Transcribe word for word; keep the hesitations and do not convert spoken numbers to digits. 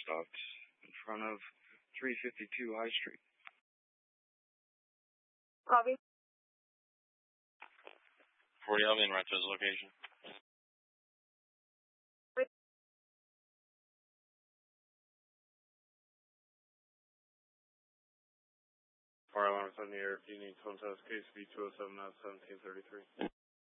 stopped in front of three fifty-two High Street. Copy. forty Albion, right to his location. Fire alarm is on the air. If you need contest, case B two oh seven at seventeen thirty-three.